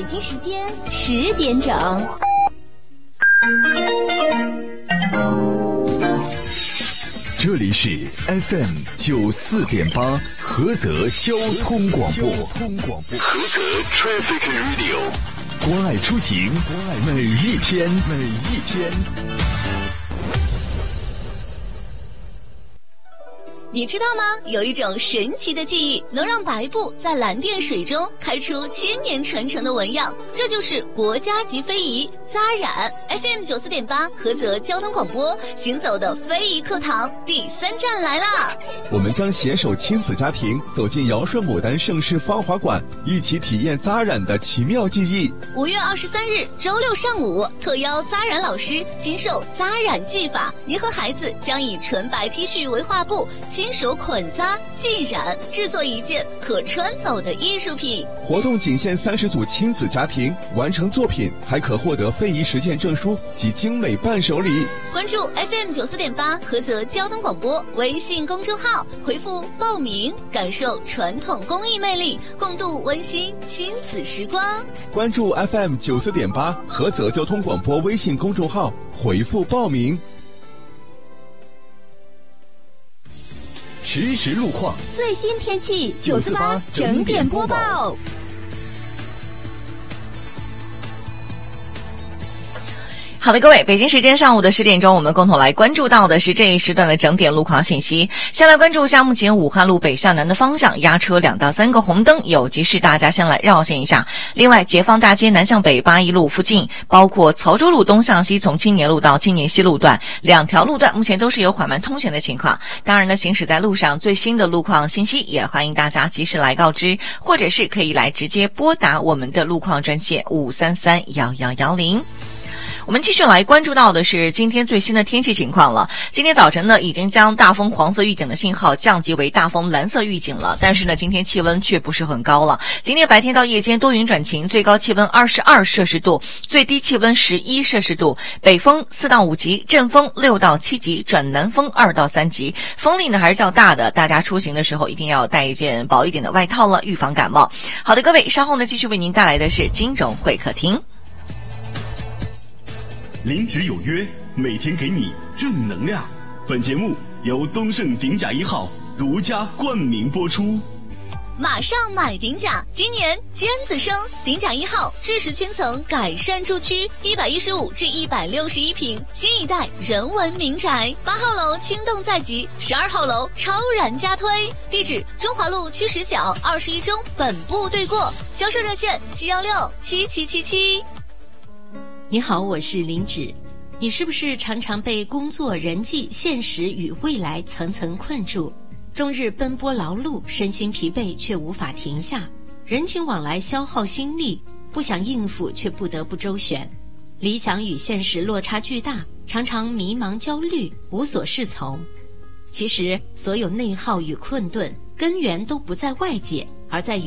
京时间10点整。 这里是 FM 94.8菏泽交通广播。菏泽 Traffic Radio， 关爱出行，每一天。 你知道吗？有一种神奇的技艺，能让白布在蓝靛水中开出千年传承的纹样，这就是国家级非遗扎染。FM 94.8菏泽交通广播，行走的非遗课堂第3站来啦！ 我们将携手亲子家庭走进尧舜牡丹盛世芳华馆，一起体验扎染的奇妙技艺。 5月23日周六上午，特邀扎染老师亲授扎染技法，您和孩子将以纯白 T 恤为画布，亲手捆扎、浸染，制作一件可穿走的艺术品。 活动仅限30组亲子家庭，完成作品还可获得非遗实践证书及精美伴手礼。 关注 FM 94.8菏泽交通广播微信公众号，回复报名，感受传统工艺魅力，共度温馨亲子时光。 关注 FM 94.8菏泽交通广播微信公众号，回复报名。 实时路况， 最新天气948整点播报。 好的，各位，北京时间上午的10点钟，我们共同来关注到的是这一时段的整点路况信息。先来关注一下目前武汉路北向南的方向压车2到3个红灯，有急事大家先来绕线一下。另外，解放大街南向北8一路附近，包括曹州路东向西从青年路到青年西路段2条路段目前都是有缓慢通行的情况。当然呢，行驶在路上最新的路况信息也欢迎大家及时来告知，或者是可以来直接拨打我们的路况专线5331110。我们继续来关注到的是今天最新的天气情况了。今天早晨呢，已经将大风黄色预警的信号降级为大风蓝色预警了，但是呢，今天气温却不是很高了。今天白天到夜间多云转晴，最高气温22摄氏度，最低气温11摄氏度，北风4到5级，阵风6到7级，转南风2到3级，风力呢还是较大的，大家出行的时候一定要带一件薄一点的外套了，预防感冒。好的，各位，稍后呢继续为您带来的是金融会客厅。 零职有约，每天给你正能量。本节目由东盛鼎甲1号独家冠名播出。 马上买鼎甲，今年尖子生，鼎甲1号知识圈层改善住区，115至161平，新一代人文民宅。8号楼轻动在即，12号楼超然加推。地址：中华路区10角21中本部对过，销售热线7167777。 你好，我是林芷。你是不是常常被工作、人际、现实与未来层层困住，终日奔波劳碌，身心疲惫却无法停下，人情往来消耗心力，不想应付却不得不周旋，理想与现实落差巨大，常常迷茫焦虑，无所适从。其实所有内耗与困顿根源都不在外界，而在于